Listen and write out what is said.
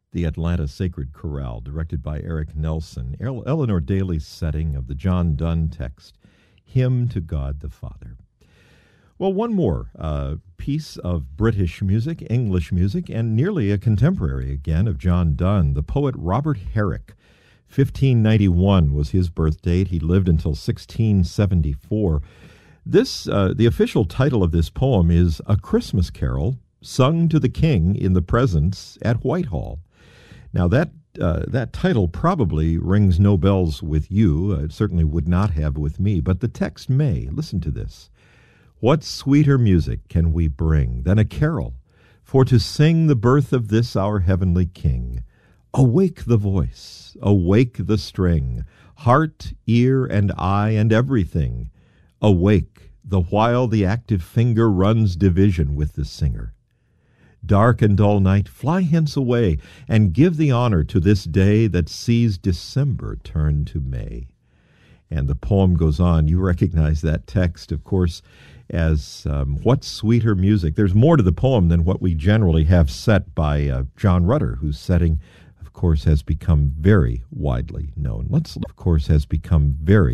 The Atlanta Sacred Chorale, directed by Eric Nelson. Eleanor Daly's setting of the John Donne text, Hymn to God the Father. Well, one more piece of British music, English music, and nearly a contemporary again of John Donne, the poet Robert Herrick. 1591 was his birth date. He lived until 1674. The official title of this poem is A Christmas Carol, sung to the King in the presence at Whitehall. Now, that title probably rings no bells with you. It certainly would not have with me, but the text may. Listen to this. What sweeter music can we bring than a carol for to sing the birth of this our heavenly King? Awake the voice, awake the string, heart, ear, and eye, and everything. Awake, the while the active finger runs division with the singer. Dark and dull night, fly hence away, and give the honor to this day that sees December turn to May. And the poem goes on. You recognize that text, of course, as what sweeter music. There's more to the poem than what we generally have set by John Rutter, whose setting, of course, has become very widely known. Of course, has become very